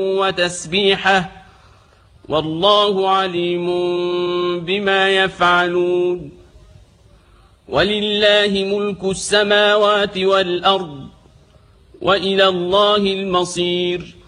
وتسبيحه والله عليم بما يفعلون ولله ملك السماوات والأرض وإلى الله المصير